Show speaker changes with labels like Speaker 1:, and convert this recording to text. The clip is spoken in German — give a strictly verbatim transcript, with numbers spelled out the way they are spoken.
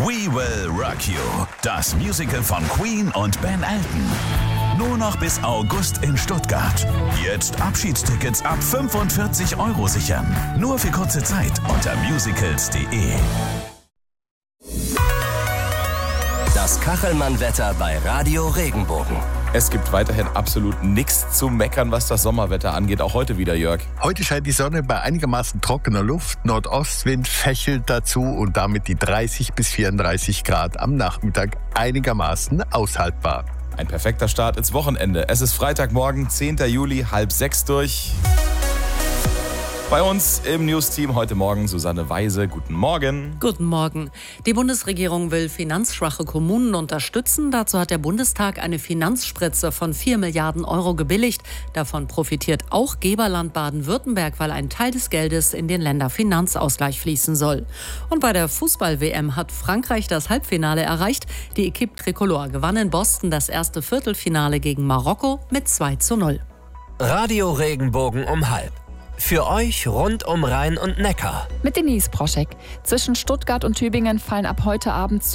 Speaker 1: We Will Rock You, das Musical von Queen und Ben Elton. Nur noch bis August in Stuttgart. Jetzt Abschiedstickets ab fünfundvierzig Euro sichern. Nur für kurze Zeit unter musicals punkt de.
Speaker 2: Das Kachelmann-Wetter bei Radio Regenbogen.
Speaker 3: Es gibt weiterhin absolut nichts zu meckern, was das Sommerwetter angeht. Auch heute wieder, Jörg.
Speaker 4: Heute scheint die Sonne bei einigermaßen trockener Luft. Nordostwind fächelt dazu und damit die dreißig bis vierunddreißig Grad am Nachmittag einigermaßen aushaltbar.
Speaker 3: Ein perfekter Start ins Wochenende. Es ist Freitagmorgen, zehnter Juli, halb sechs durch. Bei uns im News-Team heute Morgen Susanne Weise. Guten Morgen.
Speaker 5: Guten Morgen. Die Bundesregierung will finanzschwache Kommunen unterstützen. Dazu hat der Bundestag eine Finanzspritze von vier Milliarden Euro gebilligt. Davon profitiert auch Geberland Baden-Württemberg, weil ein Teil des Geldes in den Länderfinanzausgleich fließen soll. Und bei der Fußball-W M hat Frankreich das Halbfinale erreicht. Die Equipe Tricolore gewann in Boston das erste Viertelfinale gegen Marokko mit zwei zu null.
Speaker 2: Radio Regenbogen um halb. Für euch rund um Rhein und Neckar.
Speaker 6: Mit Denise Proschek. Zwischen Stuttgart und Tübingen fallen ab heute Abend